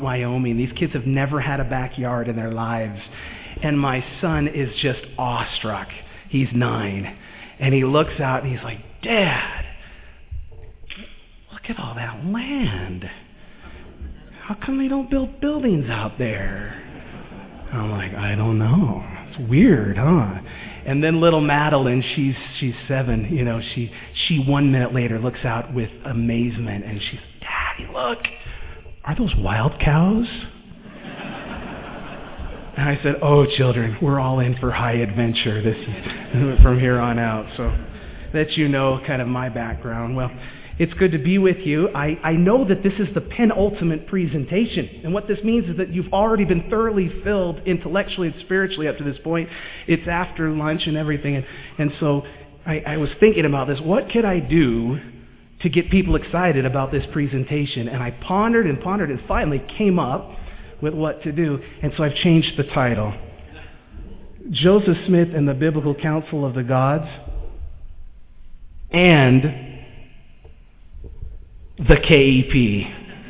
Wyoming. These kids have never had a backyard in their lives. And my son is just awestruck. He's 9. And he looks out and he's like, Dad, look at all that land. How come they don't build buildings out there? And I'm like, I don't know. It's weird, huh? And then little Madeline, she's 7, she 1 minute later looks out with amazement and she's, Daddy, look, are those wild cows? And I said, oh, children, we're all in for high adventure. This is from here on out. So that you know kind of my background. Well, it's good to be with you. I know that this is the penultimate presentation. And what this means is that you've already been thoroughly filled intellectually and spiritually up to this point. It's after lunch and everything. And so I was thinking about this. What could I do to get people excited about this presentation? And I pondered and finally came up with what to do. And so I've changed the title. Joseph Smith and the Biblical Council of the Gods and the KEP.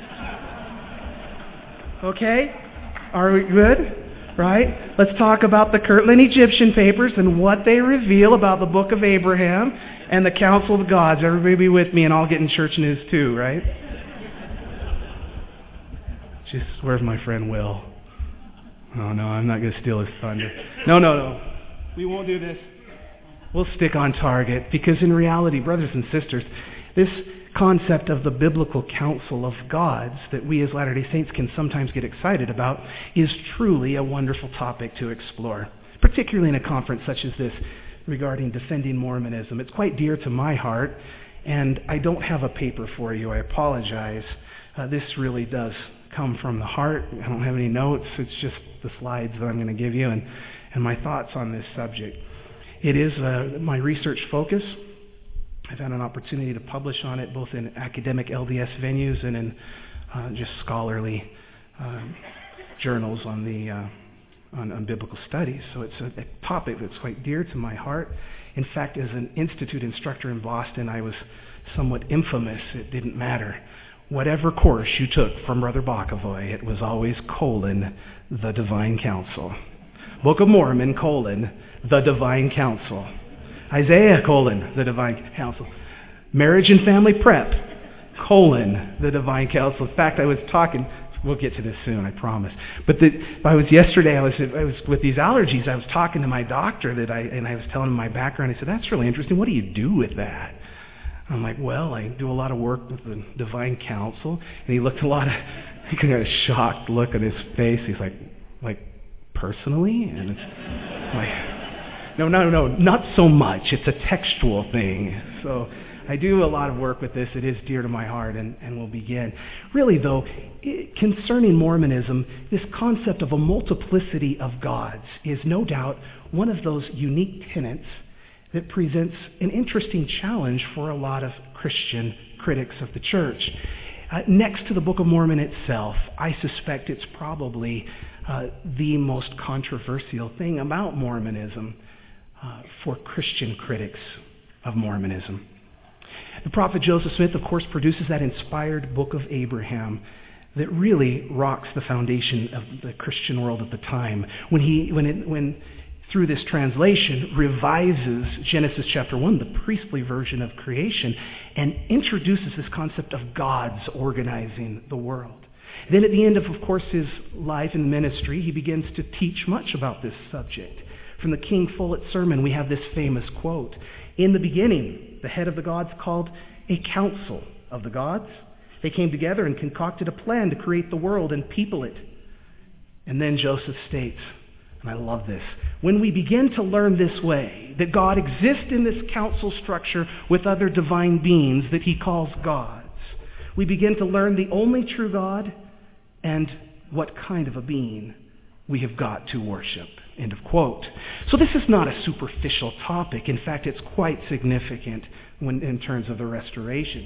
Okay? Are we good? Right? Let's talk about the Kirtland Egyptian papers and what they reveal about the book of Abraham and the Council of the Gods. Everybody be with me and I'll get in church news too, right? Just, where's my friend Will? Oh no, I'm not going to steal his thunder. No. We won't do this. We'll stick on target because in reality, brothers and sisters, this concept of the biblical council of gods that we as Latter-day Saints can sometimes get excited about is truly a wonderful topic to explore, particularly in a conference such as this regarding defending Mormonism. It's quite dear to my heart, and I don't have a paper for you. I apologize. This really does come from the heart. I don't have any notes. It's just the slides that I'm going to give you and my thoughts on this subject. It is my research focus. I've had an opportunity to publish on it both in academic LDS venues and in just scholarly journals on biblical studies. So it's a topic that's quite dear to my heart. In fact, as an institute instructor in Boston, I was somewhat infamous. It didn't matter. Whatever course you took from Brother Bokovoy, it was always : the Divine Council. Book of Mormon : the Divine Council. Isaiah : the Divine Council. Marriage and Family Prep : the Divine Council. In fact, I was talking. We'll get to this soon, I promise. But I was with these allergies. I was talking to my doctor and I was telling him my background. He said, "That's really interesting. What do you do with that?" I'm like, "Well, I do a lot of work with the Divine Council." And he looked he got a shocked look on his face. He's like personally? And it's like, no, not so much. It's a textual thing. So I do a lot of work with this. It is dear to my heart, and we'll begin. Really, though, concerning Mormonism, this concept of a multiplicity of gods is no doubt one of those unique tenets that presents an interesting challenge for a lot of Christian critics of the church. Next to the Book of Mormon itself, I suspect it's probably the most controversial thing about Mormonism for Christian critics of Mormonism. The prophet Joseph Smith, of course, produces that inspired book of Abraham that really rocks the foundation of the Christian world at the time. When through this translation, revises Genesis chapter 1, the priestly version of creation, and introduces this concept of gods organizing the world. Then at the end of course, his life and ministry, he begins to teach much about this subject. From the King Follett sermon, we have this famous quote: "In the beginning, the head of the gods called a council of the gods. They came together and concocted a plan to create the world and people it." And then Joseph states, and I love this, "When we begin to learn this way, that God exists in this council structure with other divine beings that he calls gods, we begin to learn the only true God and what kind of a being we have got to worship." End of quote. So this is not a superficial topic. In fact, it's quite significant in terms of the restoration.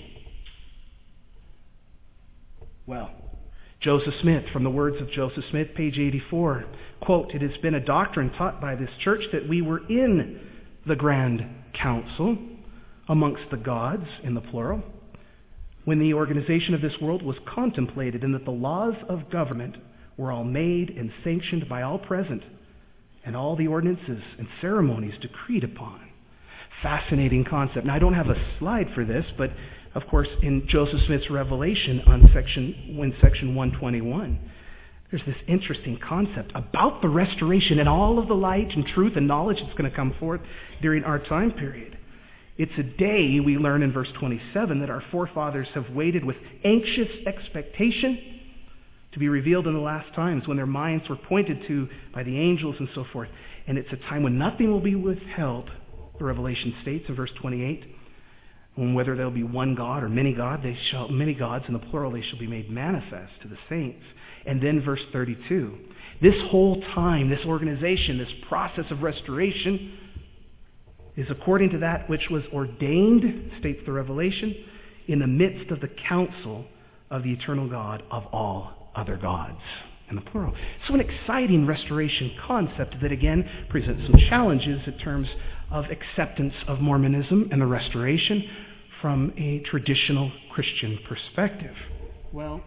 Well, Joseph Smith, from the words of Joseph Smith, page 84, quote, "It has been a doctrine taught by this church that we were in the grand council amongst the gods," in the plural, when the organization of this world was contemplated and that the laws of government were all made and sanctioned by all present, and all the ordinances and ceremonies decreed upon. Fascinating concept. Now, I don't have a slide for this, but of course, in Joseph Smith's Revelation on section 121, there's this interesting concept about the restoration and all of the light and truth and knowledge that's going to come forth during our time period. It's a day, we learn in verse 27, that our forefathers have waited with anxious expectation to be revealed in the last times, when their minds were pointed to by the angels and so forth. And it's a time when nothing will be withheld, the Revelation states in verse 28. And whether there will be one God or many gods, in the plural, they shall be made manifest to the saints. And then verse 32. This whole time, this organization, this process of restoration is according to that which was ordained, states the Revelation, in the midst of the counsel of the eternal God of all other gods, in the plural. So an exciting restoration concept that again presents some challenges in terms of acceptance of Mormonism and the restoration from a traditional Christian perspective. Well,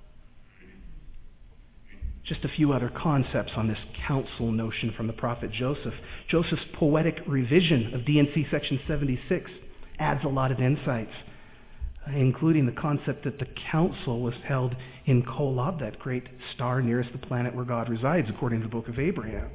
just a few other concepts on this counsel notion from the prophet Joseph. Joseph's poetic revision of D&C section 76 adds a lot of insights, including the concept that the council was held in Kolob, that great star nearest the planet where God resides, according to the book of Abraham.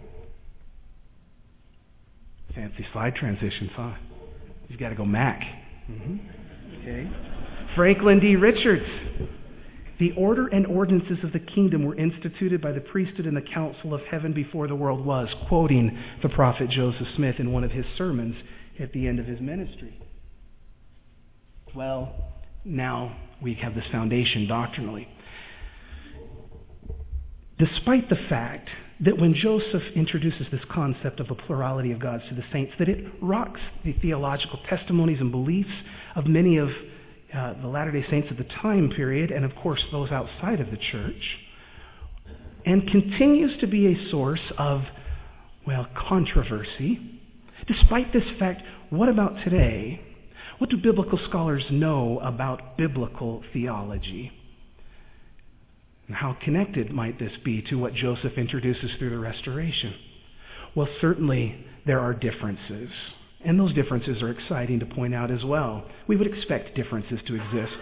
Fancy slide transitions, huh? You've got to go Mac. Okay. Franklin D. Richards. The order and ordinances of the kingdom were instituted by the priesthood and the council of heaven before the world was, quoting the prophet Joseph Smith in one of his sermons at the end of his ministry. Well, now we have this foundation doctrinally. Despite the fact that when Joseph introduces this concept of a plurality of gods to the saints, that it rocks the theological testimonies and beliefs of many of the Latter-day Saints of the time period, and of course those outside of the church, and continues to be a source of, controversy. Despite this fact, what about today? What do biblical scholars know about biblical theology? And how connected might this be to what Joseph introduces through the restoration? Well, certainly there are differences. And those differences are exciting to point out as well. We would expect differences to exist.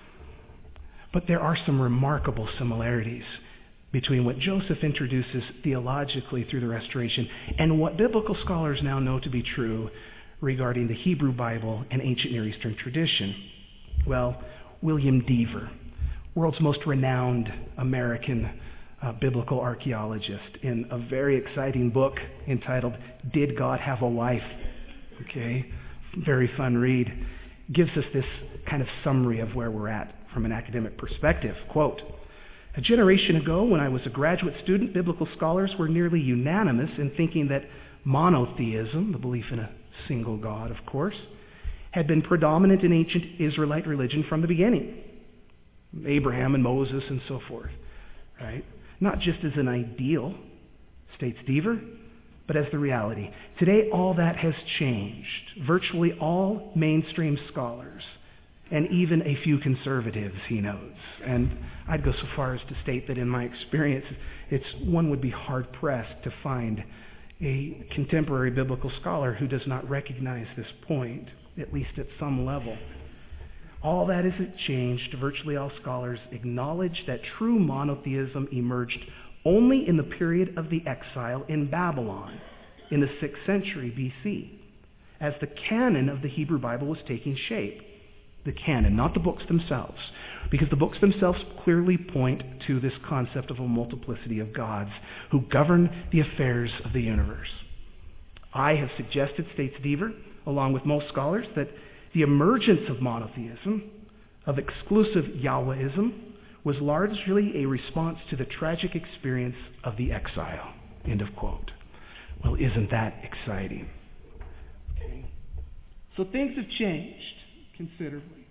But there are some remarkable similarities between what Joseph introduces theologically through the restoration and what biblical scholars now know to be true regarding the Hebrew Bible and ancient Near Eastern tradition. Well, William Dever, world's most renowned American biblical archaeologist, in a very exciting book entitled Did God Have a Wife? Okay, very fun read. Gives us this kind of summary of where we're at from an academic perspective. Quote, "A generation ago, when I was a graduate student, biblical scholars were nearly unanimous in thinking that monotheism, the belief in a single God, of course, had been predominant in ancient Israelite religion from the beginning. Abraham and Moses and so forth, right? Not just as an ideal," states Dever, "but as the reality. Today, all that has changed. Virtually all mainstream scholars, and even a few conservatives," he notes. And I'd go so far as to state that in my experience, one would be hard-pressed to find a contemporary biblical scholar who does not recognize this point, at least at some level. All that has changed. Virtually all scholars acknowledge that true monotheism emerged only in the period of the exile in Babylon in the 6th century BC, as the canon of the Hebrew Bible was taking shape. The canon, not the books themselves, because the books themselves clearly point to this concept of a multiplicity of gods who govern the affairs of the universe. I have suggested, states Dever, along with most scholars, that the emergence of monotheism, of exclusive Yahwehism, was largely a response to the tragic experience of the exile. End of quote. Well, isn't that exciting? Okay. So things have changed considerably.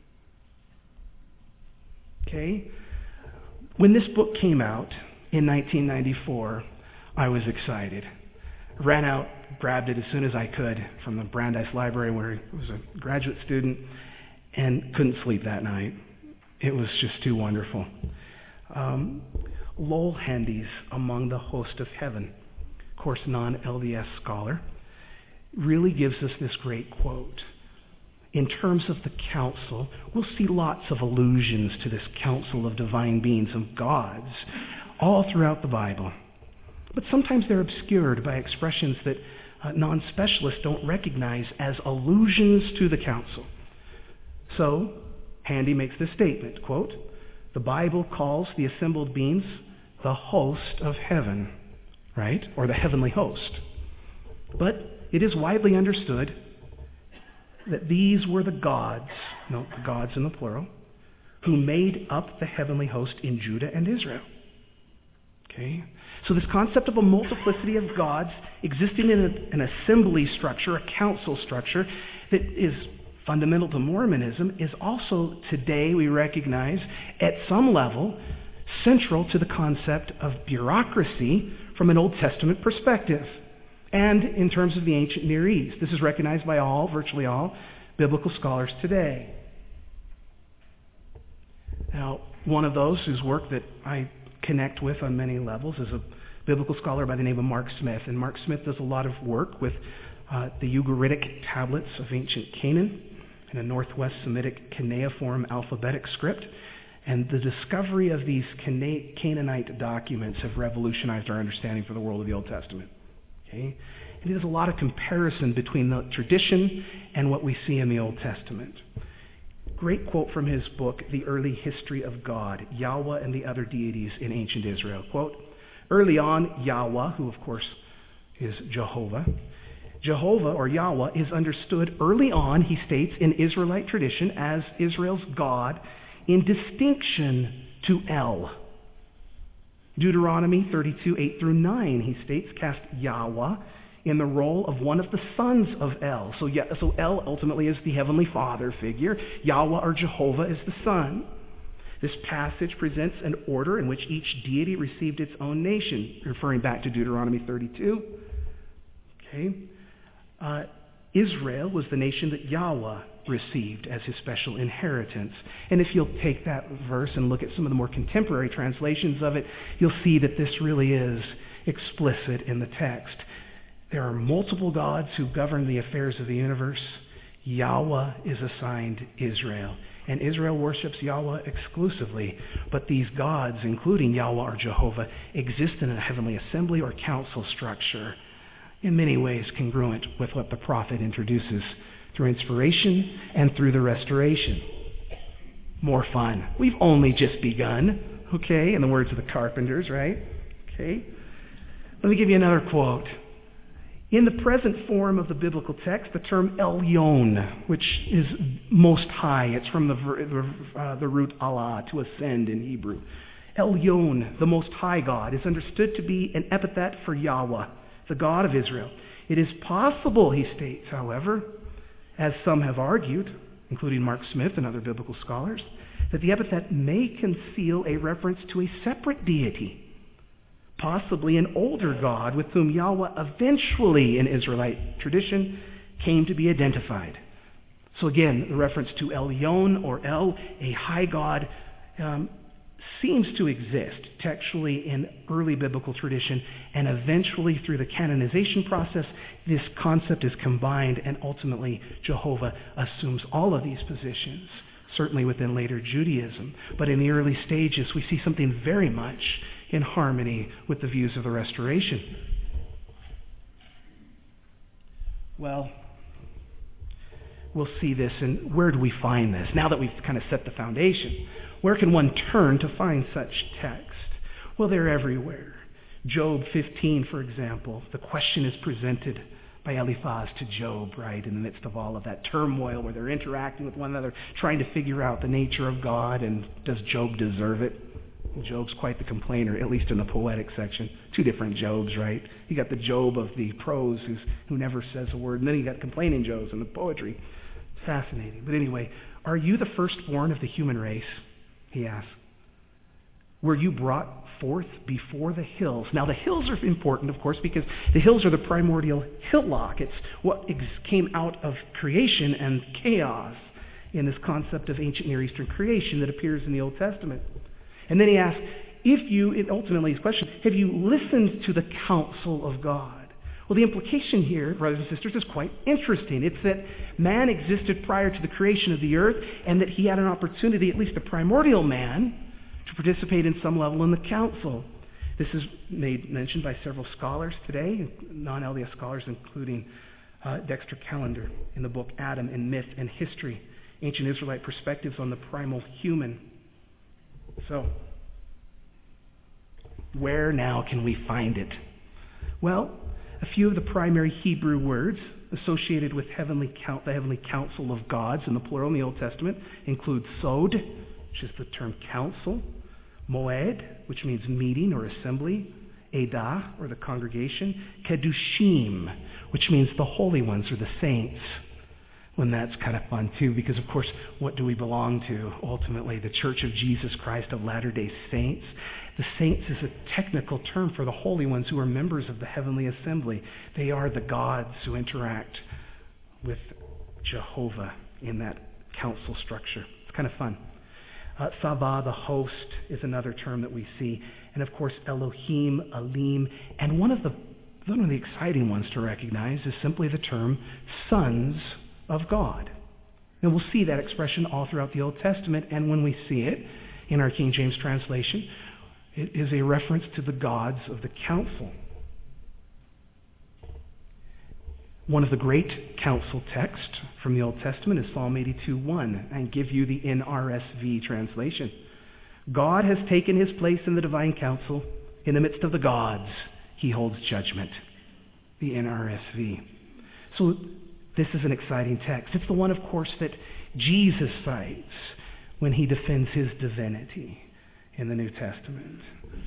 Okay? When this book came out in 1994, I was excited. Ran out, grabbed it as soon as I could from the Brandeis Library where I was a graduate student, and couldn't sleep that night. It was just too wonderful. Lowell Handes, Among the Host of Heaven, of course, non-LDS scholar, really gives us this great quote. In terms of the council, we'll see lots of allusions to this council of divine beings, of gods, all throughout the Bible. But sometimes they're obscured by expressions that non-specialists don't recognize as allusions to the council. So, Handy makes this statement, quote, "The Bible calls the assembled beings the host of heaven," right? Or the heavenly host. But it is widely understood that these were the gods, note the gods in the plural, who made up the heavenly host in Judah and Israel. Okay? So this concept of a multiplicity of gods existing in an assembly structure, a council structure, that is fundamental to Mormonism is also today, we recognize, at some level, central to the concept of bureaucracy from an Old Testament perspective. And in terms of the ancient Near East. This is recognized by virtually all, biblical scholars today. Now, one of those whose work that I connect with on many levels is a biblical scholar by the name of Mark Smith. And Mark Smith does a lot of work with the Ugaritic tablets of ancient Canaan and a Northwest Semitic cuneiform alphabetic script. And the discovery of these Canaanite documents have revolutionized our understanding for the world of the Old Testament. Okay? And there's a lot of comparison between the tradition and what we see in the Old Testament. Great quote from his book, The Early History of God, Yahweh and the Other Deities in Ancient Israel. Quote, "Early on, Yahweh," who of course is Jehovah, or Yahweh is understood early on, he states, in Israelite tradition as Israel's God in distinction to El. Deuteronomy 32, 8 through 9, he states, cast Yahweh in the role of one of the sons of El. So El ultimately is the Heavenly Father figure. Yahweh or Jehovah is the Son. This passage presents an order in which each deity received its own nation, referring back to Deuteronomy 32. Okay. Israel was the nation that Yahweh received as his special inheritance. And if you'll take that verse and look at some of the more contemporary translations of it, you'll see that this really is explicit in the text. There are multiple gods who govern the affairs of the universe. Yahweh is assigned Israel. And Israel worships Yahweh exclusively. But these gods, including Yahweh or Jehovah, exist in a heavenly assembly or council structure, in many ways congruent with what the prophet introduces through inspiration and through the restoration. More fun. We've only just begun, okay, in the words of the Carpenters, right? Okay. Let me give you another quote. In the present form of the biblical text, the term Elyon, which is most high, it's from the root Allah, to ascend in Hebrew. Elyon, the most high God, is understood to be an epithet for Yahweh, the God of Israel. It is possible, he states, however, as some have argued, including Mark Smith and other biblical scholars, that the epithet may conceal a reference to a separate deity, possibly an older God with whom Yahweh eventually, in Israelite tradition, came to be identified. So again, the reference to Elyon or El, a high God, seems to exist textually in early biblical tradition, and eventually through the canonization process, this concept is combined, and ultimately Jehovah assumes all of these positions, certainly within later Judaism. But in the early stages, we see something very much in harmony with the views of the Restoration. Well, we'll see this, and where do we find this? Now that we've kind of set the foundation, where can one turn to find such text? Well, they're everywhere. Job 15, for example, the question is presented by Eliphaz to Job, right, in the midst of all of that turmoil where they're interacting with one another, trying to figure out the nature of God, and does Job deserve it? Job's quite the complainer, at least in the poetic section. Two different Jobs, right? You got the Job of the prose who never says a word, and then you got complaining Jobs in the poetry. Fascinating. But anyway, are you the firstborn of the human race? He asks. Were you brought forth before the hills? Now, the hills are important, of course, because the hills are the primordial hillock. It's what came out of creation and chaos. in this concept of ancient Near Eastern creation that appears in the Old Testament. And then he asks, ultimately his question, have you listened to the counsel of God? Well, the implication here, brothers and sisters, is quite interesting. It's that man existed prior to the creation of the earth, and that he had an opportunity, at least the primordial man, to participate in some level in the council. This is mentioned by several scholars today, non-LDS scholars, including Dexter Callender in the book Adam in Myth and History, Ancient Israelite Perspectives on the Primal Human. So, where now can we find it? Well, a few of the primary Hebrew words associated with the heavenly council of gods in the plural in the Old Testament include sod, which is the term council, moed, which means meeting or assembly, edah, or the congregation, kedushim, which means the holy ones or the saints. And that's kind of fun too, because of course, what do we belong to? Ultimately, the Church of Jesus Christ of Latter-day Saints. The saints is a technical term for the holy ones who are members of the heavenly assembly. They are the gods who interact with Jehovah in that council structure. It's kind of fun. Sava, the host, is another term that we see. And of course, Elohim, Elim. And one of the exciting ones to recognize is simply the term sons of God. And we'll see that expression all throughout the Old Testament, and when we see it in our King James translation, it is a reference to the gods of the council. One of the great council texts from the Old Testament is Psalm 82:1. I give you the NRSV translation. God has taken his place in the divine council. In the midst of the gods, he holds judgment. The NRSV. So this is an exciting text. It's the one, of course, that Jesus cites when he defends his divinity in the New Testament.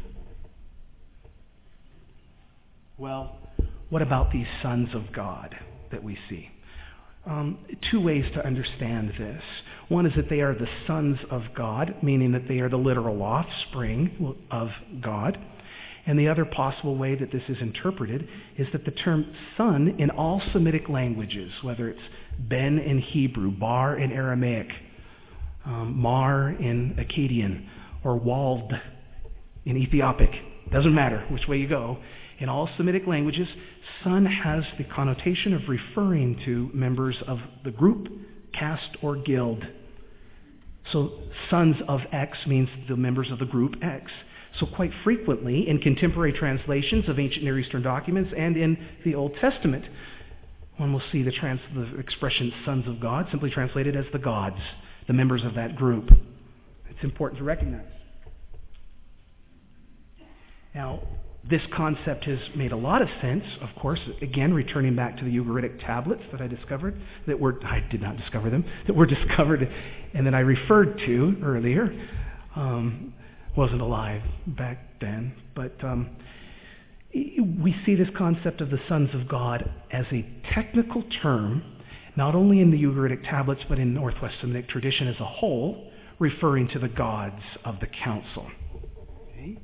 Well, what about these sons of God that we see? Two ways to understand this. One is that they are the sons of God, meaning that they are the literal offspring of God. And the other possible way that this is interpreted is that the term son in all Semitic languages, whether it's Ben in Hebrew, Bar in Aramaic, Mar in Akkadian, or Wald in Ethiopic, doesn't matter which way you go, in all Semitic languages, son has the connotation of referring to members of the group, caste, or guild. So sons of X means the members of the group X. So quite frequently in contemporary translations of ancient Near Eastern documents and in the Old Testament, one will see the expression sons of God simply translated as the gods, the members of that group. It's important to recognize. Now, this concept has made a lot of sense, of course, again, returning back to the Ugaritic tablets that I discovered, I did not discover them, that were discovered and that I referred to earlier. Wasn't alive back then, but we see this concept of the sons of God as a technical term, not only in the Ugaritic tablets, but in Northwest Semitic tradition as a whole, referring to the gods of the council. Okay.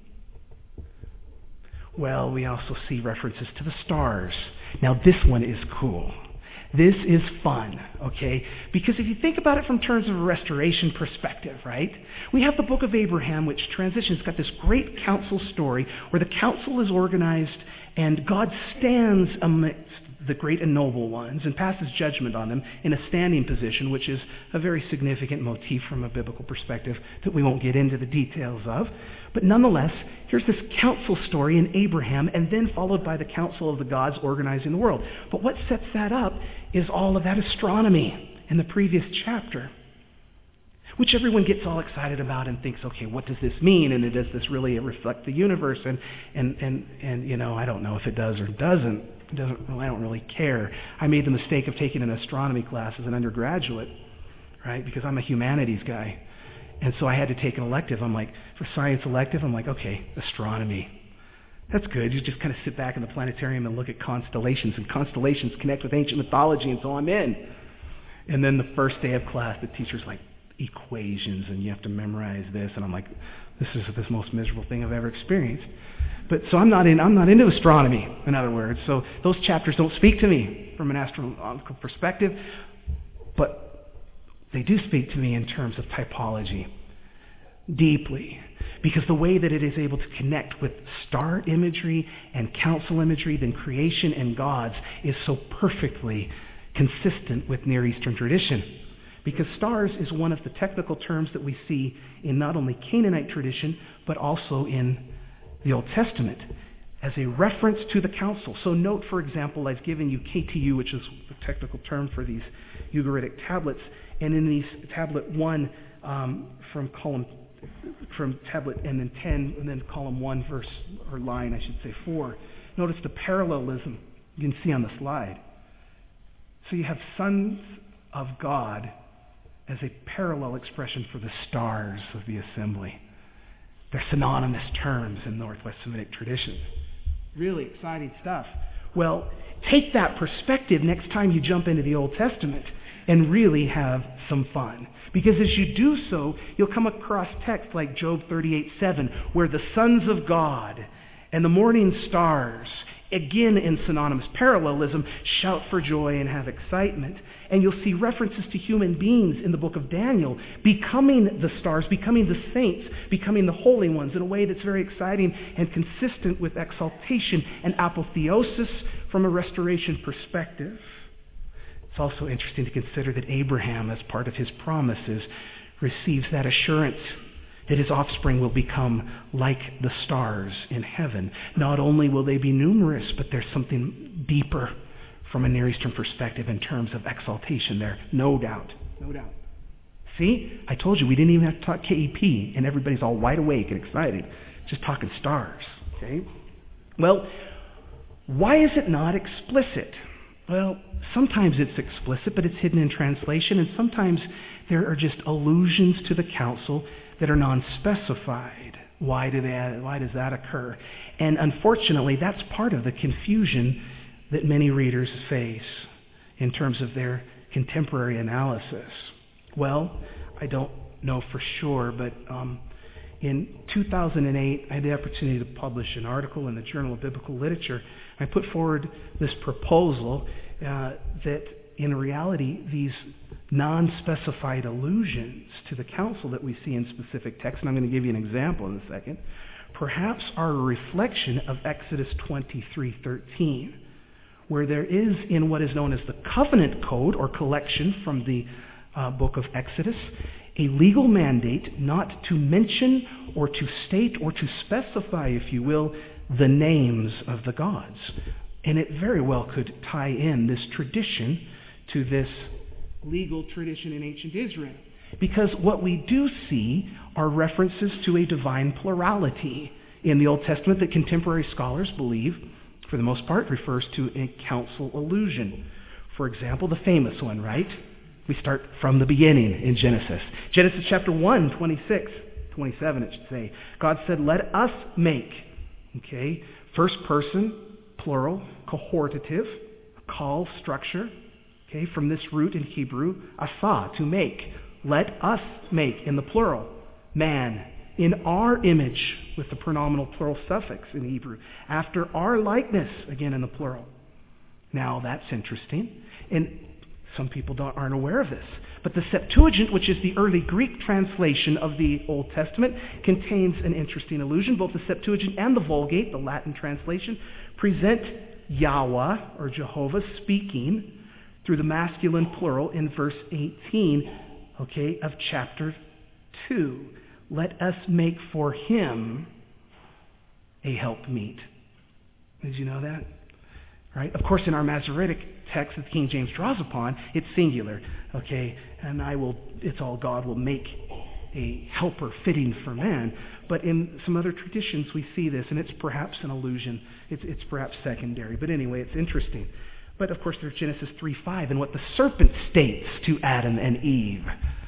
Well, we also see references to the stars. Now, this one is cool. This is fun, okay? Because if you think about it from terms of a restoration perspective, right? We have the book of Abraham, which transitions. It's got this great council story where the council is organized and God stands amidst the great and noble ones and passes judgment on them in a standing position, which is a very significant motif from a biblical perspective that we won't get into the details of. But nonetheless, here's this council story in Abraham, and then followed by the council of the gods organizing the world. But what sets that up is all of that astronomy in the previous chapter, which everyone gets all excited about and thinks, okay, what does this mean? And does this really reflect the universe? And you know, I don't know if it does or doesn't. Well, I don't really care. I made the mistake of taking an astronomy class as an undergraduate, right? Because I'm a humanities guy. And so I had to take an elective. I'm like, for science elective, I'm like, okay, astronomy. That's good. You just kind of sit back in the planetarium and look at constellations, and constellations connect with ancient mythology, and so I'm in. And then the first day of class, the teacher's like, equations, and you have to memorize this, and I'm like, this is the most miserable thing I've ever experienced. But so I'm not into astronomy, in other words. So those chapters don't speak to me from an astronomical perspective. But They do speak to me in terms of typology, deeply, because the way that it is able to connect with star imagery and council imagery, then creation and gods, is so perfectly consistent with Near Eastern tradition. Because stars is one of the technical terms that we see in not only Canaanite tradition, but also in the Old Testament as a reference to the council. So note, for example, I've given you KTU, which is the technical term for these Ugaritic tablets, and in these tablet 1 from tablet and then 10, and then column 1 verse, or line, I should say 4. Notice the parallelism you can see on the slide. So you have sons of God as a parallel expression for the stars of the assembly. They're synonymous terms in Northwest Semitic tradition. Really exciting stuff. Well, take that perspective next time you jump into the Old Testament and really have some fun. Because as you do so, you'll come across texts like Job 38:7, where the sons of God and the morning stars, again in synonymous parallelism, shout for joy and have excitement. And you'll see references to human beings in the book of Daniel becoming the stars, becoming the saints, becoming the holy ones in a way that's very exciting and consistent with exaltation and apotheosis from a restoration perspective. It's also interesting to consider that Abraham, as part of his promises, receives that assurance that his offspring will become like the stars in heaven. Not only will they be numerous, but there's something deeper from a Near Eastern perspective in terms of exaltation there. No doubt. No doubt. See? I told you we didn't even have to talk KEP, and everybody's all wide awake and excited. Just talking stars. Okay? Well, why is it not explicit? Well, sometimes it's explicit, but it's hidden in translation, and sometimes there are just allusions to the council that are non-specified. Why does that occur? And unfortunately, that's part of the confusion that many readers face in terms of their contemporary analysis. Well, I don't know for sure, but in 2008, I had the opportunity to publish an article in the Journal of Biblical Literature. I put forward this proposal that in reality, these non-specified allusions to the council that we see in specific texts, and I'm going to give you an example in a second, perhaps are a reflection of Exodus 23:13, where there is in what is known as the covenant code or collection from the book of Exodus, a legal mandate not to mention or to state or to specify, if you will, the names of the gods. And it very well could tie in this tradition to this legal tradition in ancient Israel. Because what we do see are references to a divine plurality in the Old Testament that contemporary scholars believe, for the most part, refers to a council allusion. For example, the famous one, right? We start from the beginning in Genesis. Genesis chapter 1, 26, 27 it should say. God said, let us make. Okay, first person, plural, cohortative, call structure. Okay, from this root in Hebrew, asa, to make. Let us make, in the plural, man, in our image, with the pronominal plural suffix in Hebrew, after our likeness, again in the plural. Now that's interesting, and some people aren't aware of this. But the Septuagint, which is the early Greek translation of the Old Testament, contains an interesting allusion. Both the Septuagint and the Vulgate, the Latin translation, present Yahweh, or Jehovah, speaking through the masculine plural in verse 18, okay, of chapter 2. Let us make for him a helpmeet. Did you know that? Right? Of course, in our Masoretic text that King James draws upon, it's singular. Okay, and it's all God will make a helper fitting for man. But in some other traditions, we see this, and it's perhaps an allusion. It's perhaps secondary. But anyway, it's interesting. But of course, there's Genesis 3:5 and what the serpent states to Adam and Eve.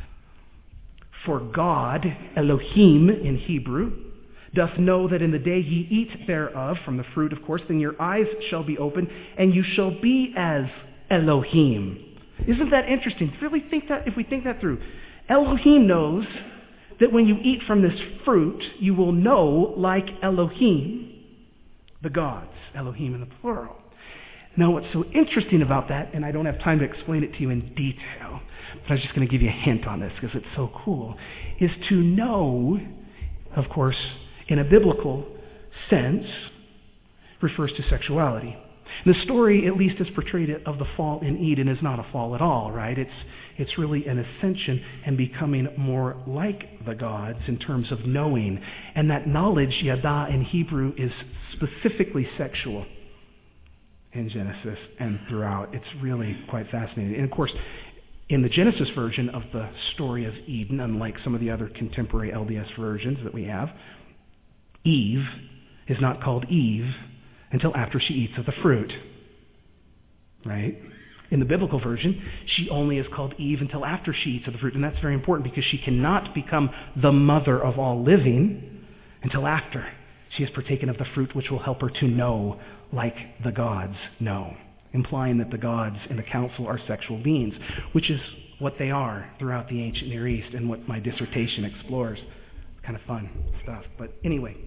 For God, Elohim in Hebrew, doth know that in the day ye eat thereof, from the fruit, of course, then your eyes shall be opened, and you shall be as Elohim. Isn't that interesting? Really think that, if we think that through. Elohim knows that when you eat from this fruit, you will know like Elohim, the gods, Elohim in the plural. Now, what's so interesting about that, and I don't have time to explain it to you in detail, but I was just going to give you a hint on this because it's so cool, is to know, of course, in a biblical sense, refers to sexuality. The story, at least as portrayed of the fall in Eden, is not a fall at all, right? It's really an ascension and becoming more like the gods in terms of knowing. And that knowledge, yada in Hebrew, is specifically sexual in Genesis and throughout. It's really quite fascinating. And of course, in the Genesis version of the story of Eden, unlike some of the other contemporary LDS versions that we have, Eve is not called Eve until after she eats of the fruit. Right? In the biblical version, she only is called Eve until after she eats of the fruit. And that's very important because she cannot become the mother of all living until after she has partaken of the fruit, which will help her to know like the gods know, implying that the gods in the council are sexual beings, which is what they are throughout the ancient Near East and what my dissertation explores. Kind of fun stuff. But anyway,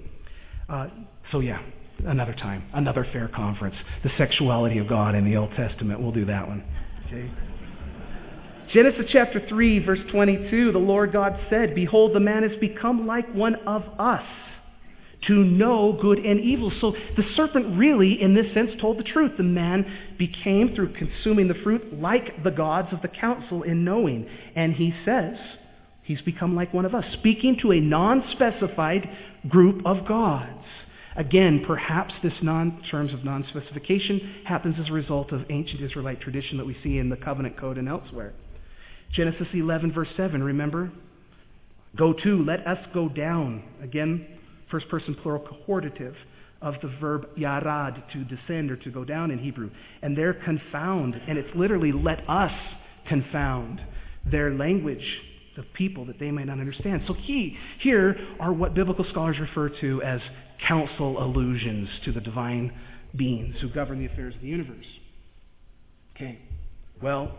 another time, another fair conference. The sexuality of God in the Old Testament. We'll do that one. Okay. Genesis chapter 3, verse 22, the Lord God said, "Behold, the man has become like one of us, to know good and evil." So the serpent really, in this sense, told the truth. The man became, through consuming the fruit, like the gods of the council in knowing. And he says, he's become like one of us, speaking to a non-specified group of gods. Again, perhaps this terms of non-specification happens as a result of ancient Israelite tradition that we see in the covenant code and elsewhere. Genesis 11, verse 7, remember? Go to, let us go down. Again, first person plural cohortative of the verb yarad, to descend or to go down in Hebrew. And they're confound, and it's literally let us confound their language of people that they may not understand. So here are what biblical scholars refer to as council allusions to the divine beings who govern the affairs of the universe. Okay, well,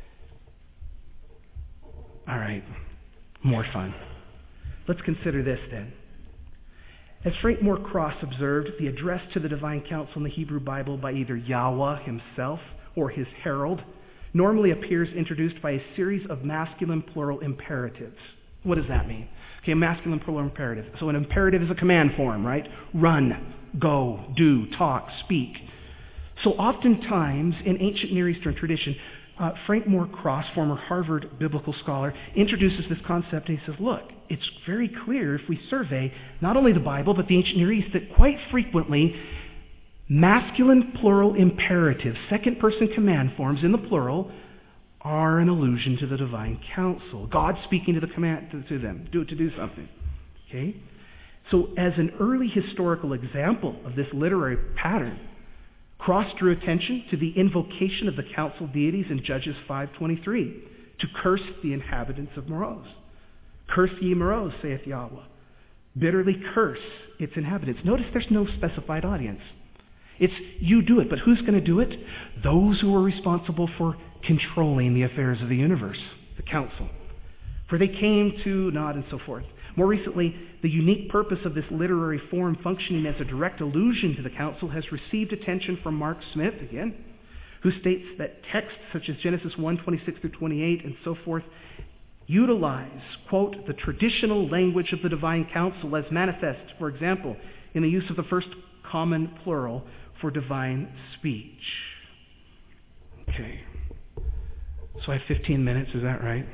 all right, more fun. Let's consider this then. As Frank Moore Cross observed, the address to the divine council in the Hebrew Bible by either Yahweh himself or his herald normally appears introduced by a series of masculine plural imperatives. What does that mean? Okay, a masculine plural imperative. So an imperative is a command form, right? Run, go, do, talk, speak. So oftentimes in ancient Near Eastern tradition, Frank Moore Cross, former Harvard biblical scholar, introduces this concept and he says, look, it's very clear if we survey not only the Bible but the ancient Near East that quite frequently masculine plural imperatives, second person command forms in the plural, are an allusion to the divine council. God speaking to the command to them to do something. Okay? So as an early historical example of this literary pattern, Cross drew attention to the invocation of the council deities in Judges 5:23 to curse the inhabitants of Meroz. Curse ye Meroz, saith Yahweh. Bitterly curse its inhabitants. Notice there's no specified audience. It's you do it, but who's going to do it? Those who are responsible for controlling the affairs of the universe, the council. For they came to not and so forth. More recently, the unique purpose of this literary form functioning as a direct allusion to the council has received attention from Mark Smith, again, who states that texts such as Genesis 1:26 through 28 and so forth utilize, quote, the traditional language of the divine council as manifest, for example, in the use of the first common plural for divine speech. Okay. So I have 15 minutes, is that right?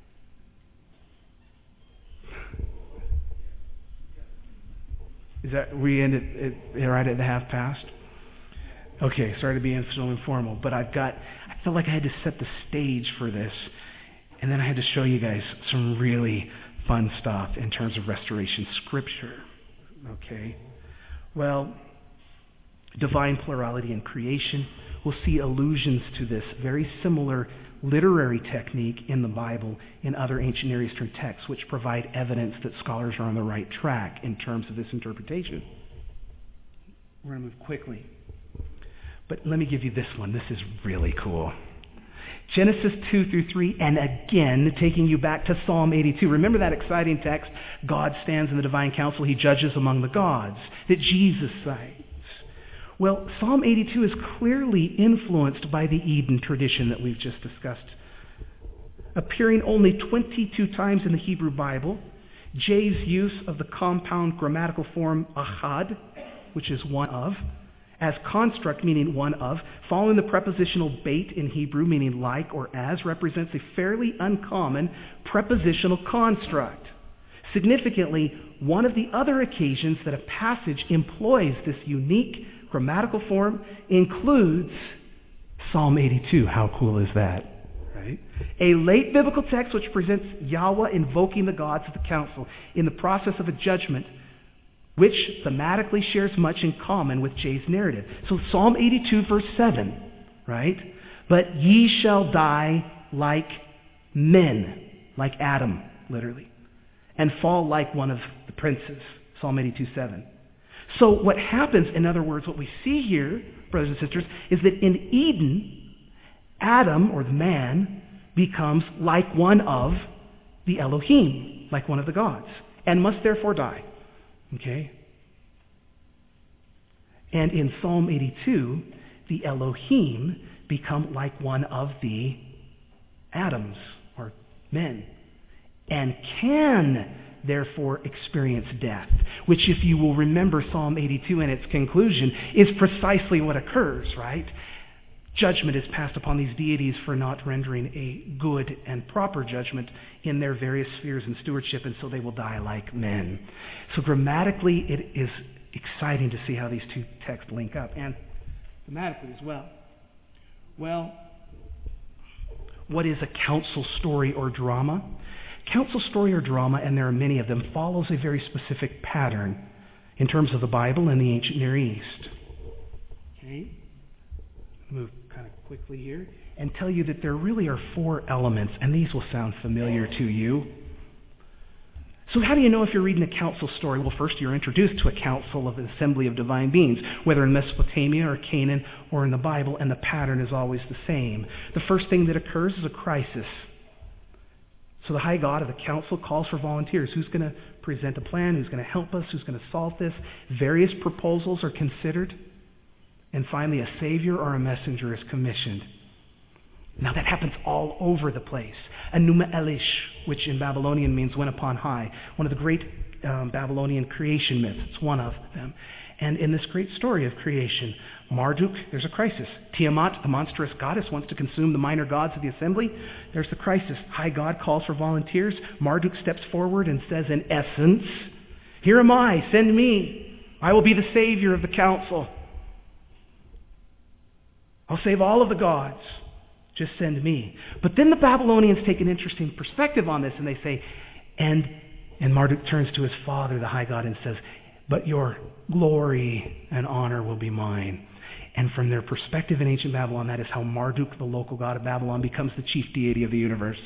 Is that, we end it right at the half past? Okay, sorry to be so informal, but I felt like I had to set the stage for this, and then I had to show you guys some really fun stuff in terms of restoration scripture. Okay? Well, divine plurality in creation, we'll see allusions to this very similar literary technique in the Bible in other ancient Near Eastern texts, which provide evidence that scholars are on the right track in terms of this interpretation. We're going to move quickly. But let me give you this one. This is really cool. Genesis 2 through 3, and again, taking you back to Psalm 82. Remember that exciting text? God stands in the divine council. He judges among the gods that Jesus cites. Well, Psalm 82 is clearly influenced by the Eden tradition that we've just discussed. Appearing only 22 times in the Hebrew Bible, J's use of the compound grammatical form achad, which is one of, as construct meaning one of, following the prepositional bait in Hebrew meaning like or as, represents a fairly uncommon prepositional construct. Significantly, one of the other occasions that a passage employs this unique grammatical form includes Psalm 82. How cool is that? Right? A late biblical text which presents Yahweh invoking the gods of the council in the process of a judgment, which thematically shares much in common with J's narrative. So Psalm 82 verse 7, right? But ye shall die like men, like Adam, literally, and fall like one of the princes, Psalm 82 7. So what happens, in other words, what we see here, brothers and sisters, is that in Eden, Adam, or the man, becomes like one of the Elohim, like one of the gods, and must therefore die. Okay? And in Psalm 82, the Elohim become like one of the Adams, or men, and can therefore experience death, which, if you will remember Psalm 82 and its conclusion, is precisely what occurs, right? Judgment is passed upon these deities for not rendering a good and proper judgment in their various spheres and stewardship, and so they will die like men. So grammatically, it is exciting to see how these two texts link up, and thematically as well. Well, what is a council story or drama? Council story or drama, and there are many of them, follows a very specific pattern in terms of the Bible and the ancient Near East. Okay? Move kind of quickly here and tell you that there really are 4 elements, and these will sound familiar to you. So how do you know if you're reading a council story? Well, first you're introduced to a council of an assembly of divine beings, whether in Mesopotamia or Canaan or in the Bible, and the pattern is always the same. The first thing that occurs is a crisis. So the high God of the council calls for volunteers. Who's going to present a plan? Who's going to help us? Who's going to solve this? Various proposals are considered. And finally, a savior or a messenger is commissioned. Now that happens all over the place. Enuma Elish, which in Babylonian means went upon high. One of the great Babylonian creation myths. It's one of them. And in this great story of creation, Marduk, there's a crisis. Tiamat, the monstrous goddess, wants to consume the minor gods of the assembly. There's the crisis. High God calls for volunteers. Marduk steps forward and says, in essence, here am I, send me. I will be the savior of the council. I'll save all of the gods. Just send me. But then the Babylonians take an interesting perspective on this, and they say, and Marduk turns to his father, the high God, and says, but your glory and honor will be mine. And from their perspective in ancient Babylon, that is how Marduk, the local god of Babylon, becomes the chief deity of the universe.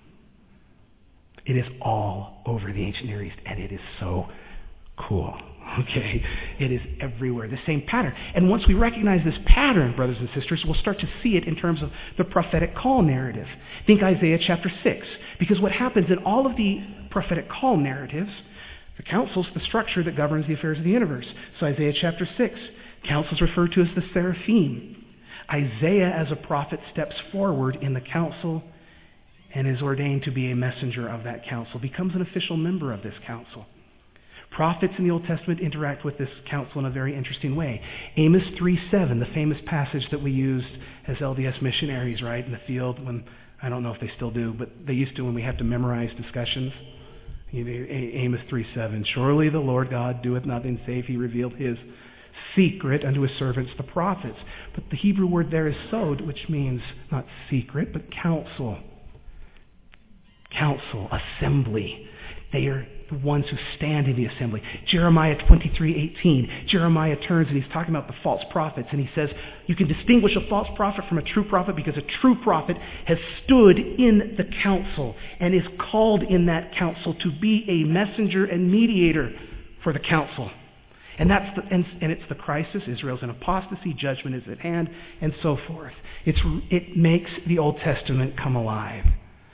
It is all over the ancient Near East, and it is so cool. Okay, it is everywhere, the same pattern. And once we recognize this pattern, brothers and sisters, we'll start to see it in terms of the prophetic call narrative. Think Isaiah chapter 6, because what happens in all of the prophetic call narratives, the council's the structure that governs the affairs of the universe. So Isaiah chapter 6, council is referred to as the seraphim. Isaiah, as a prophet, steps forward in the council and is ordained to be a messenger of that council, becomes an official member of this council. Prophets in the Old Testament interact with this council in a very interesting way. Amos 3:7, the famous passage that we used as LDS missionaries, right, in the field when, I don't know if they still do, but they used to when we had to memorize discussions. Amos 3:7, surely the Lord God doeth nothing save he revealed his secret unto his servants the prophets. But the Hebrew word there is sod, which means not secret, but council. Council, assembly. They are the ones who stand in the assembly. Jeremiah 23:18. Jeremiah turns and he's talking about the false prophets, and he says, you can distinguish a false prophet from a true prophet because a true prophet has stood in the council and is called in that council to be a messenger and mediator for the council. And it's the crisis. Israel's in apostasy. Judgment is at hand, and so forth. It makes the Old Testament come alive.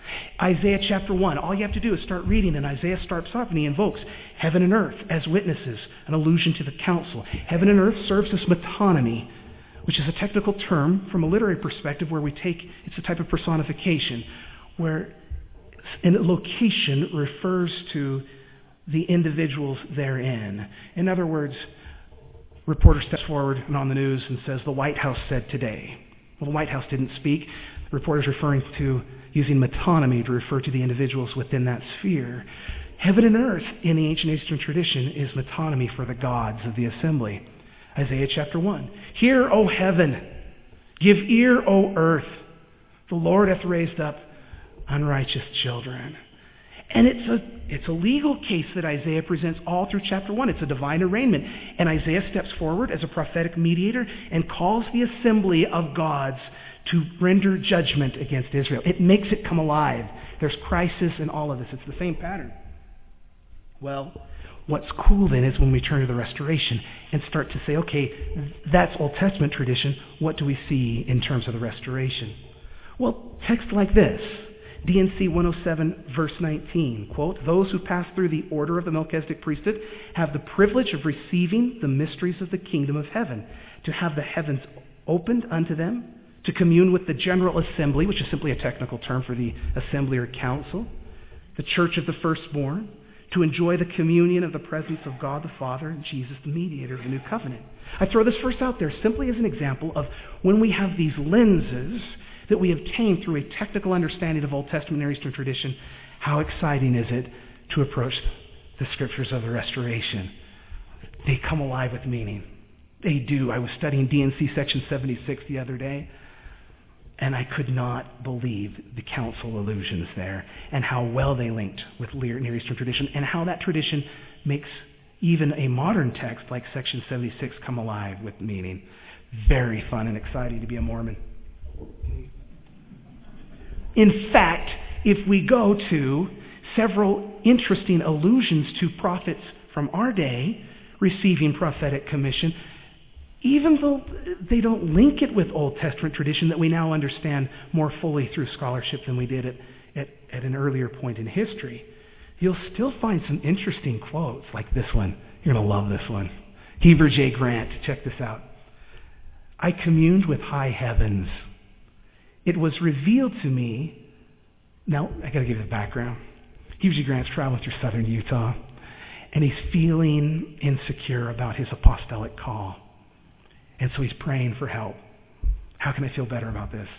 Isaiah chapter 1, all you have to do is start reading, and Isaiah starts off and he invokes heaven and earth as witnesses, an allusion to the council. Heaven and earth serves as metonymy, which is a technical term from a literary perspective where it's a type of personification, where a location refers to the individuals therein. In other words, reporter steps forward and on the news and says, the White House said today. Well, the White House didn't speak. The reporter is referring to using metonymy to refer to the individuals within that sphere. Heaven and earth in the ancient Eastern tradition is metonymy for the gods of the assembly. Isaiah chapter 1. Hear, O heaven, give ear, O earth. The Lord hath raised up unrighteous children. And it's a legal case that Isaiah presents all through chapter 1. It's a divine arraignment. And Isaiah steps forward as a prophetic mediator and calls the assembly of gods to render judgment against Israel. It makes it come alive. There's crisis in all of this. It's the same pattern. Well, what's cool then is when we turn to the Restoration and start to say, okay, that's Old Testament tradition. What do we see in terms of the Restoration? Well, text like this. D&C 107, verse 19, quote, those who pass through the order of the Melchizedek priesthood have the privilege of receiving the mysteries of the kingdom of heaven, to have the heavens opened unto them, to commune with the general assembly, which is simply a technical term for the assembly or council, the church of the firstborn, to enjoy the communion of the presence of God the Father and Jesus the mediator of the new covenant. I throw this verse out there simply as an example of when we have these lenses that we obtain through a technical understanding of Old Testament and Eastern tradition, how exciting is it to approach the scriptures of the Restoration? They come alive with meaning. They do. I was studying D&C section 76 the other day, and I could not believe the council allusions there and how well they linked with Near Eastern tradition and how that tradition makes even a modern text like section 76 come alive with meaning. Very fun and exciting to be a Mormon. In fact, if we go to several interesting allusions to prophets from our day receiving prophetic commission, even though they don't link it with Old Testament tradition that we now understand more fully through scholarship than we did at an earlier point in history, you'll still find some interesting quotes like this one. You're going to love this one. Heber J. Grant, check this out. I communed with high heavens. It was revealed to me. Now, I got to give you the background. Heber J. Grant's traveling through southern Utah, and he's feeling insecure about his apostolic call. And so he's praying for help. How can I feel better about this?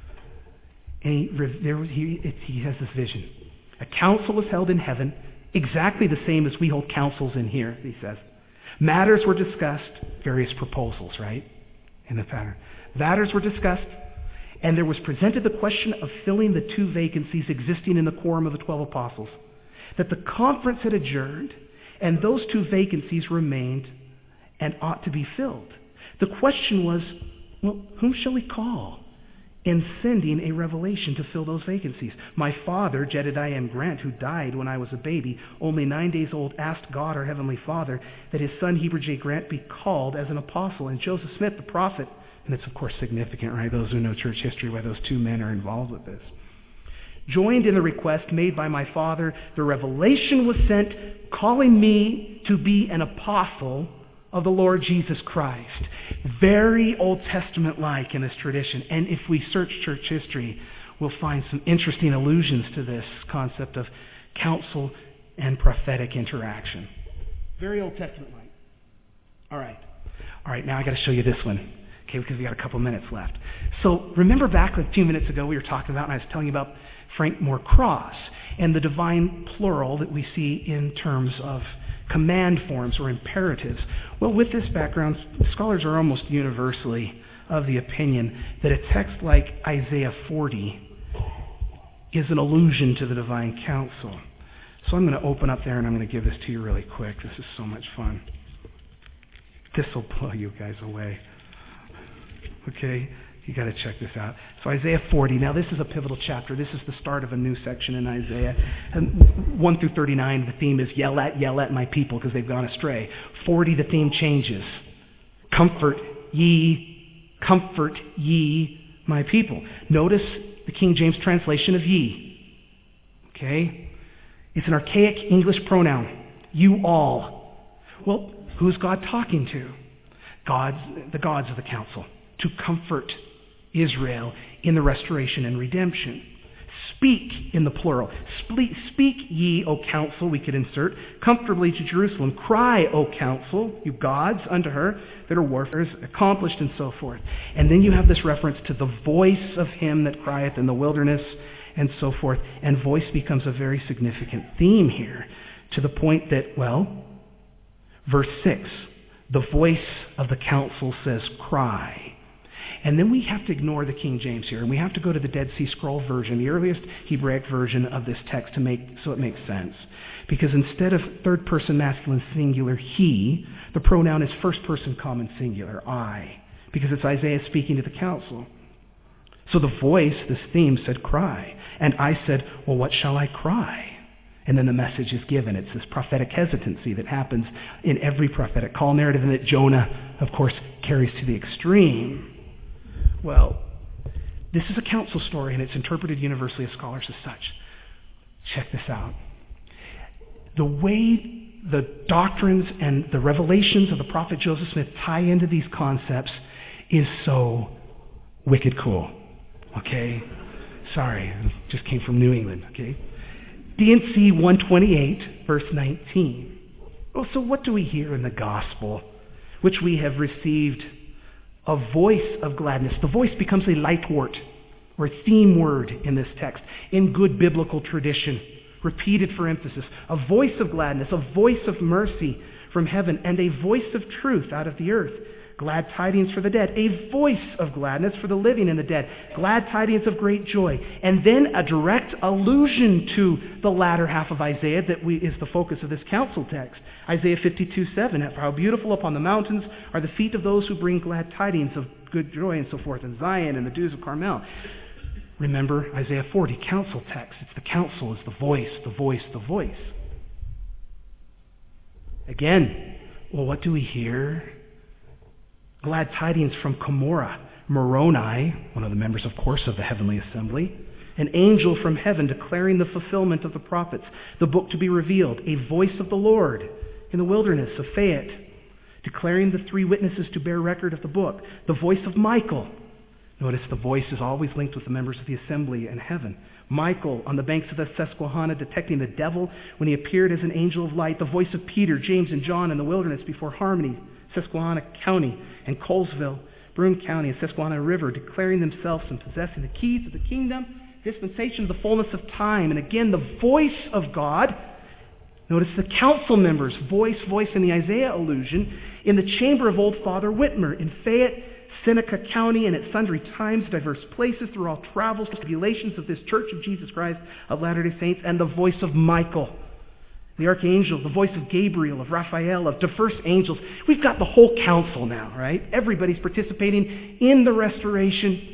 And he has this vision. A council was held in heaven, exactly the same as we hold councils in here, he says. Matters were discussed, various proposals, right? In the pattern. Matters were discussed, and there was presented the question of filling the 2 vacancies existing in the quorum of the 12 apostles. That the conference had adjourned, and those 2 vacancies remained and ought to be filled. The question was, well, whom shall we call? In sending a revelation to fill those vacancies. My father, Jedediah M. Grant, who died when I was a baby, only 9 days old, asked God, our Heavenly Father, that his son Heber J. Grant be called as an apostle. And Joseph Smith, the prophet, and it's of course significant, right? Those who know church history, why those 2 men are involved with this. Joined in the request made by my father, the revelation was sent, calling me to be an apostle of the Lord Jesus Christ. Very Old Testament-like in this tradition. And if we search church history, we'll find some interesting allusions to this concept of council and prophetic interaction. Very Old Testament-like. All right, now I got to show you this one, okay, because we got a couple minutes left. So remember back a few minutes ago we were talking about, and I was telling you about Frank Moore Cross and the divine plural that we see in terms of command forms or imperatives. Well, with this background, scholars are almost universally of the opinion that a text like Isaiah 40 is an allusion to the divine counsel. So I'm going to open up there and I'm going to give this to you really quick. This is so much fun. This will blow you guys away. Okay? You got to check this out. So Isaiah 40. Now this is a pivotal chapter. This is the start of a new section in Isaiah. And 1 through 39, the theme is yell at my people because they've gone astray. 40, the theme changes. Comfort ye my people. Notice the King James translation of ye. Okay? It's an archaic English pronoun. You all. Well, who's God talking to? The gods of the council, to comfort Israel in the restoration and redemption. Speak in the plural. Speak ye, O council, we could insert, comfortably to Jerusalem. Cry, O council, you gods, unto her that her warfare is accomplished, and so forth. And then you have this reference to the voice of him that crieth in the wilderness, and so forth. And voice becomes a very significant theme here, to the point that, well, verse 6, the voice of the council says, cry. And then we have to ignore the King James here, and we have to go to the Dead Sea Scroll version, the earliest Hebraic version of this text, so it makes sense. Because instead of third person masculine singular he, the pronoun is first person common singular I, because it's Isaiah speaking to the council. So the voice, this theme, said cry. And I said, well, what shall I cry? And then the message is given. It's this prophetic hesitancy that happens in every prophetic call narrative, and that Jonah, of course, carries to the extreme. Well, this is a council story, and it's interpreted universally as scholars as such. Check this out. The way the doctrines and the revelations of the prophet Joseph Smith tie into these concepts is so wicked cool. Okay? Sorry, it just came from New England. Okay? D&C 128, verse 19. Oh, so what do we hear in the gospel, which we have received? A voice of gladness. The voice becomes a lightwort, or a theme word in this text, in good biblical tradition, repeated for emphasis. A voice of gladness, a voice of mercy from heaven, and a voice of truth out of the earth. Glad tidings for the dead. A voice of gladness for the living and the dead. Glad tidings of great joy. And then a direct allusion to the latter half of Isaiah that is the focus of this council text. Isaiah 52:7. How beautiful upon the mountains are the feet of those who bring glad tidings of good joy, and so forth, in Zion and the dews of Carmel. Remember Isaiah 40, council text. It's the council, it's the voice, the voice, the voice. Again, well, what do we hear? Glad tidings from Cumorah, Moroni, one of the members, of course, of the heavenly assembly, an angel from heaven declaring the fulfillment of the prophets, the book to be revealed, a voice of the Lord in the wilderness of Fayette, declaring the three witnesses to bear record of the book, the voice of Michael. Notice the voice is always linked with the members of the assembly in heaven. Michael on the banks of the Susquehanna detecting the devil when he appeared as an angel of light, the voice of Peter, James, and John in the wilderness before Harmony, Susquehanna County, and Colesville, Broome County, and Susquehanna River, declaring themselves and possessing the keys of the kingdom, dispensation of the fullness of time. And again, the voice of God. Notice the council members, voice in the Isaiah allusion, in the chamber of old Father Whitmer, in Fayette, Seneca County, and at sundry times, diverse places, through all travels, tribulations of this Church of Jesus Christ of Latter-day Saints, and the voice of Michael, the archangel, the voice of Gabriel, of Raphael, of diverse angels. We've got the whole council now, right? Everybody's participating in the restoration,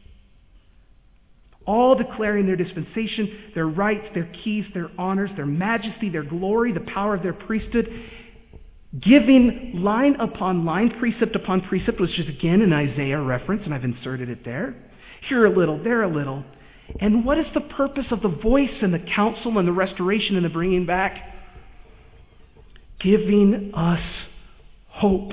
all declaring their dispensation, their rights, their keys, their honors, their majesty, their glory, the power of their priesthood, giving line upon line, precept upon precept, which is again an Isaiah reference, and I've inserted it there. Here a little, there a little. And what is the purpose of the voice and the counsel and the restoration and the bringing back? Giving us hope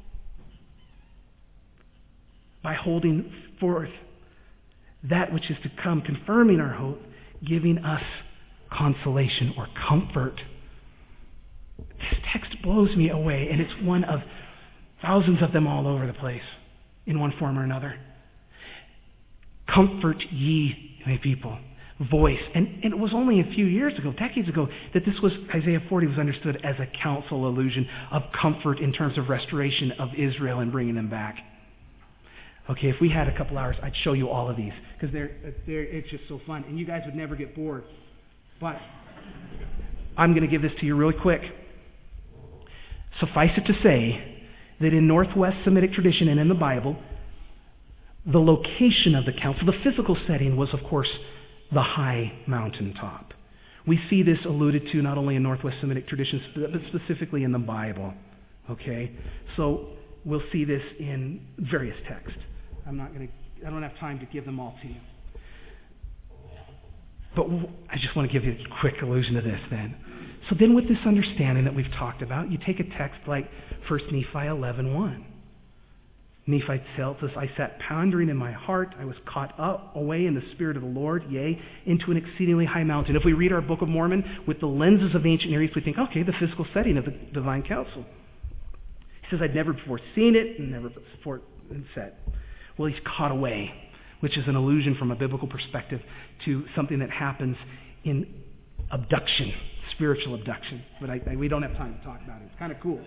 by holding forth that which is to come, confirming our hope, giving us consolation or comfort. This text blows me away, and it's one of thousands of them all over the place in one form or another. Comfort ye, my people. Voice. And it was only a few years ago, decades ago, that this was, Isaiah 40 was understood as a counsel allusion of comfort in terms of restoration of Israel and bringing them back. Okay, if we had a couple hours, I'd show you all of these, because it's just so fun, and you guys would never get bored. But I'm going to give this to you really quick. Suffice it to say that in Northwest Semitic tradition and in the Bible, the location of the council, the physical setting, was, of course, the high mountaintop. We see this alluded to not only in Northwest Semitic traditions, but specifically in the Bible. Okay? So we'll see this in various texts. I don't have time to give them all to you. But I just want to give you a quick allusion to this then. So then with this understanding that we've talked about, you take a text like 1 Nephi 11:1. Nephi tells us, I sat pondering in my heart, I was caught up away in the Spirit of the Lord, yea, into an exceedingly high mountain. If we read our Book of Mormon with the lenses of the ancient Near East, we think, okay, the physical setting of the divine council. He says, I'd never before seen it and never before said. Well, he's caught away, which is an allusion from a biblical perspective to something that happens in abduction, spiritual abduction. But we don't have time to talk about it. It's kind of cool.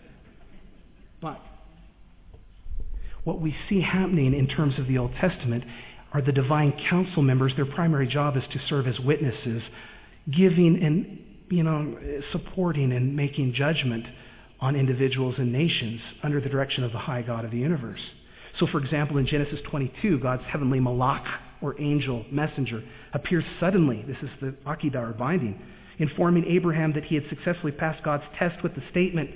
But what we see happening in terms of the Old Testament are the divine council members. Their primary job is to serve as witnesses, giving and supporting and making judgment on individuals and nations under the direction of the high God of the universe. So, for example, in Genesis 22, God's heavenly malach, or angel messenger, appears suddenly. This is the Akedah, or binding, informing Abraham that he had successfully passed God's test with the statement,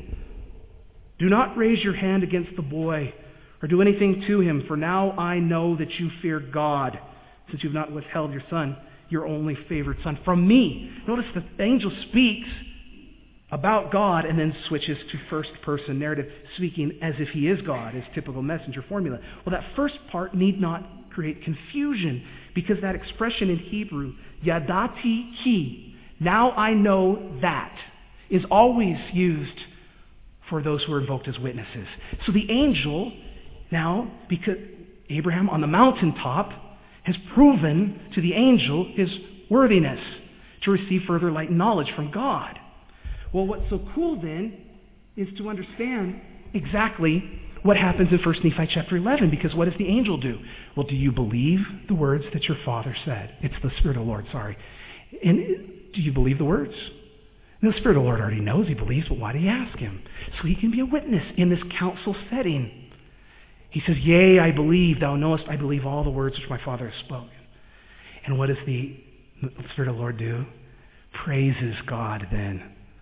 do not raise your hand against the boy or do anything to him, for now I know that you fear God, since you've not withheld your son, your only favored son, from me. Notice the angel speaks about God and then switches to first-person narrative, speaking as if he is God, his typical messenger formula. Well, that first part need not create confusion, because that expression in Hebrew, yadati ki, now I know that, is always used for those who are invoked as witnesses. So the angel, now, because Abraham on the mountaintop has proven to the angel his worthiness to receive further light and knowledge from God. Well, what's so cool then is to understand exactly what happens in 1 Nephi chapter 11, because what does the angel do? Well, do you believe the words that your father said? It's the Spirit of the Lord, sorry. And do you believe the words? And the Spirit of the Lord already knows he believes, but why do you ask him? So he can be a witness in this council setting. He says, yea, I believe, thou knowest I believe all the words which my Father has spoken. And what does the Spirit of the Lord do? Praises God then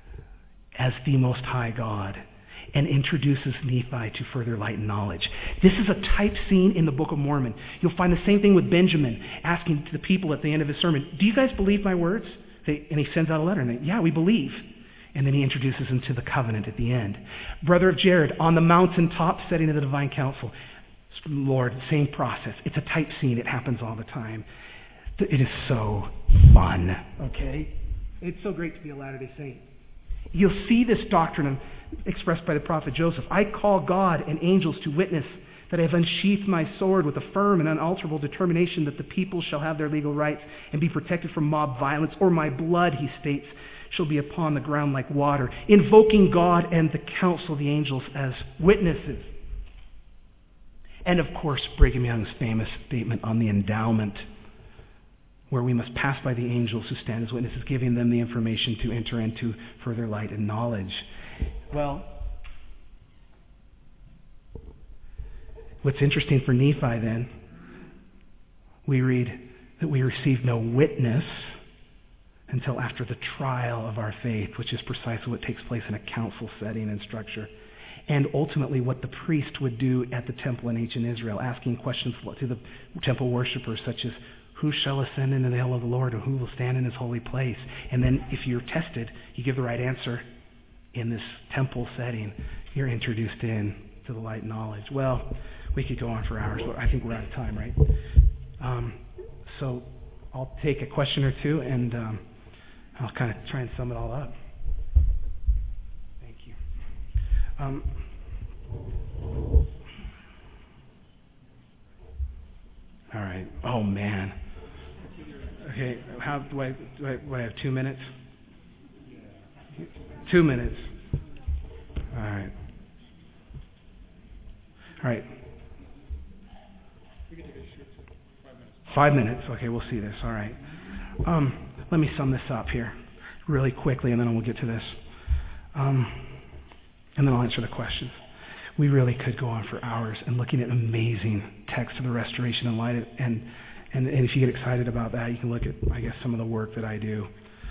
as the Most High God and introduces Nephi to further light and knowledge. This is a type scene in the Book of Mormon. You'll find the same thing with Benjamin asking the people at the end of his sermon, do you guys believe my words? And he sends out a letter and they, yeah, we believe. And then he introduces them to the covenant at the end. Brother of Jared, on the mountaintop setting of the divine council. Lord, same process. It's a type scene. It happens all the time. It is so fun, okay? It's so great to be a Latter-day Saint. You'll see this doctrine expressed by the prophet Joseph. I call God and angels to witness that I have unsheathed my sword with a firm and unalterable determination that the people shall have their legal rights and be protected from mob violence, or my blood, he states, shall be upon the ground like water, invoking God and the council of the angels as witnesses. And of course, Brigham Young's famous statement on the endowment, where we must pass by the angels who stand as witnesses, giving them the information to enter into further light and knowledge. Well, what's interesting for Nephi then, we read that we receive no witness until after the trial of our faith, which is precisely what takes place in a council setting and structure. And ultimately what the priest would do at the temple in ancient Israel, asking questions to the temple worshipers such as, who shall ascend into the hill of the Lord, or who will stand in his holy place? And then if you're tested, you give the right answer in this temple setting, you're introduced in to the light knowledge. Well, we could go on for hours, but I think we're out of time, right? So I'll take a question or two, and I'll kind of try and sum it all up. Thank you. All right. Oh, man. Okay, how do I have 2 minutes? 2 minutes. All right. All right. 5 minutes. Okay, we'll see this. All right. Let me sum this up here really quickly, and then we'll get to this. And then I'll answer the questions. We really could go on for hours and looking at amazing texts of the Restoration and Light. And if you get excited about that, you can look at, I guess, some of the work that I do.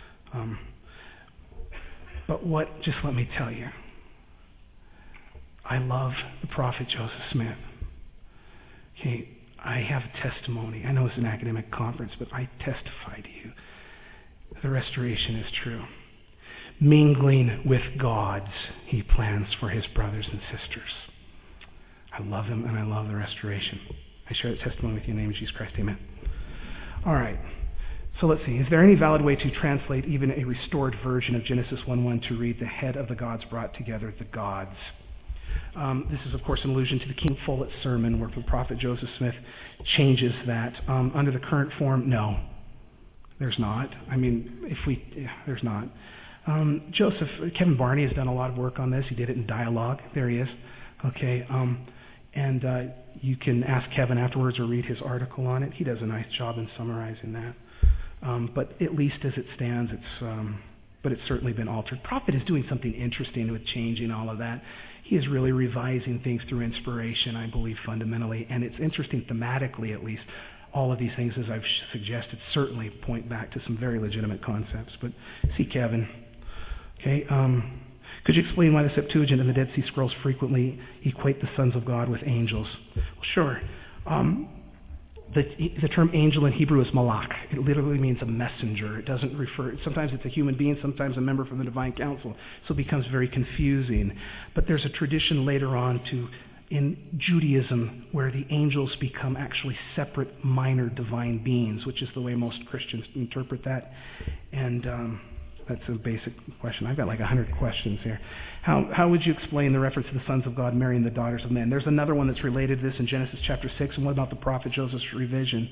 But just let me tell you, I love the prophet Joseph Smith. Okay, I have testimony. I know it's an academic conference, but I testify to you. The restoration is true. Mingling with gods, he plans for his brothers and sisters. I love him, and I love the restoration. I share that testimony with you in the name of Jesus Christ. Amen. All right. So let's see. Is there any valid way to translate even a restored version of Genesis 1:1 to read, the head of the gods brought together the gods? This is, of course, an allusion to the King Follett sermon where the prophet Joseph Smith changes that. Under the current form, no. There's not. There's not. Kevin Barney has done a lot of work on this. He did it in Dialogue. There he is. Okay. You can ask Kevin afterwards or read his article on it. He does a nice job in summarizing that. But at least as it stands, but it's certainly been altered. Prophet is doing something interesting with changing all of that. He is really revising things through inspiration, I believe, fundamentally. And it's interesting thematically, at least. All of these things, as I've suggested, certainly point back to some very legitimate concepts. But see Kevin. Okay. Could you explain why the Septuagint and the Dead Sea Scrolls frequently equate the sons of God with angels? Well, sure. The term angel in Hebrew is malach. It literally means a messenger. It doesn't refer, sometimes it's a human being, sometimes a member from the divine council. So it becomes very confusing. But there's a tradition later on in Judaism where the angels become actually separate minor divine beings, which is the way most Christians interpret that. And that's a basic question. I've got like 100 questions here. How would you explain the reference to the sons of God marrying the daughters of men? There's another one that's related to this in Genesis chapter 6. And what about the prophet Joseph's revision?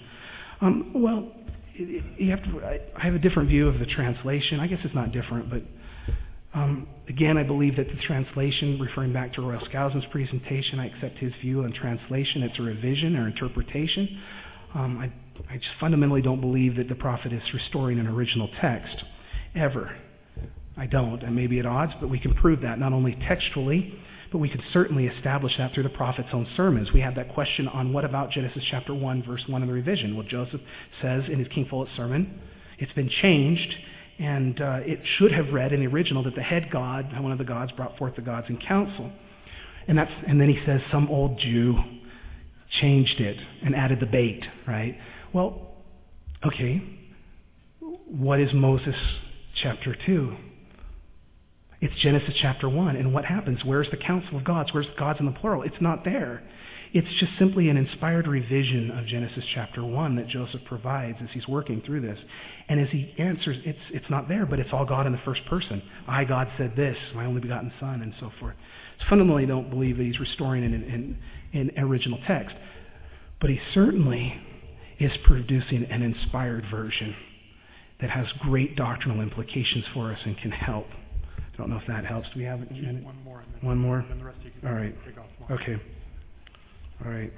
I have a different view of the translation. I guess it's not different, but again, I believe that the translation, referring back to Royal Skousen's presentation, I accept his view on translation. It's a revision or interpretation. I just fundamentally don't believe that the prophet is restoring an original text. Ever. I don't. I may be at odds, but we can prove that not only textually, but we can certainly establish that through the prophet's own sermons. We have that question on what about Genesis chapter 1, verse 1 in the revision. Well, Joseph says in his King Follett sermon, it's been changed, and it should have read in the original that the head god, one of the gods, brought forth the gods in council. And then he says some old Jew changed it and added the bait, right? Well, okay, what is Moses chapter 2? It's Genesis chapter 1. And what happens? Where's the council of gods? Where's the gods in the plural? It's not there. It's just simply an inspired revision of Genesis chapter 1 that Joseph provides as he's working through this. And as he answers, it's not there, but it's all God in the first person. I, God, said this, my only begotten Son, and so forth. So fundamentally, I don't believe that he's restoring an original text. But he certainly is producing an inspired version that has great doctrinal implications for us and can help. I don't know if that helps. Do we have it? One more. One more? And then the rest you can all right. take off. Okay. All right.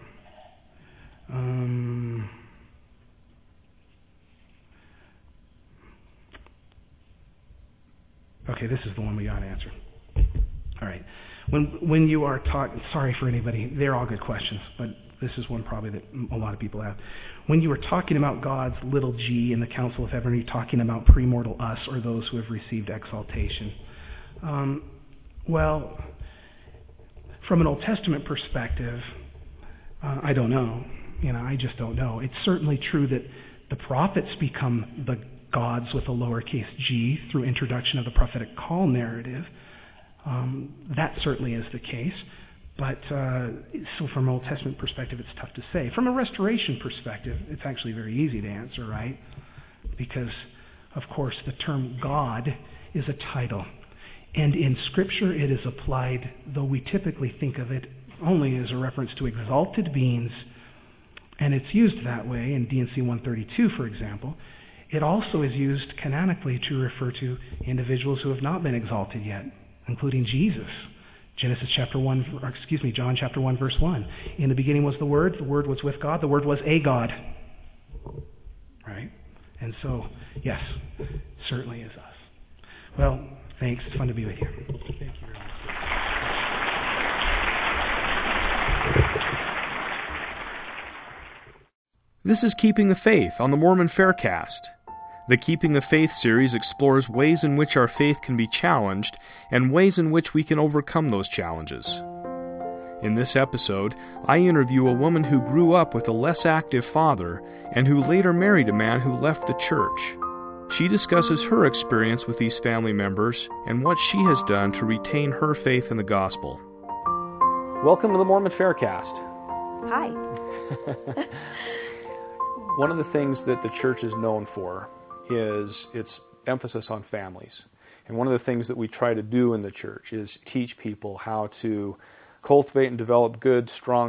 Okay, this is the one we got to answer. All right. When you are talking, sorry for anybody, they're all good questions, but this is one probably that a lot of people have. When you are talking about God's little g in the council of heaven, are you talking about premortal us or those who have received exaltation? Well, from an Old Testament perspective, I don't know. I just don't know. It's certainly true that the prophets become the gods with a lowercase g through introduction of the prophetic call narrative. That certainly is the case. But so from an Old Testament perspective, it's tough to say. From a restoration perspective, it's actually very easy to answer, right? Because, of course, the term God is a title. And in Scripture, it is applied, though we typically think of it only as a reference to exalted beings, and it's used that way in D&C 132, for example. It also is used canonically to refer to individuals who have not been exalted yet, including Jesus. John chapter 1, verse 1. In the beginning was the Word was with God, the Word was a God. Right? And so, yes, certainly is us. Well, thanks. It's fun to be with you. Thank you very much. This is Keeping the Faith on the Mormon Faircast. The Keeping the Faith series explores ways in which our faith can be challenged and ways in which we can overcome those challenges. In this episode, I interview a woman who grew up with a less active father and who later married a man who left the church. She discusses her experience with these family members and what she has done to retain her faith in the gospel. Welcome to the Mormon Faircast. Hi. One of the things that the church is known for is its emphasis on families. And one of the things that we try to do in the church is teach people how to cultivate and develop good, strong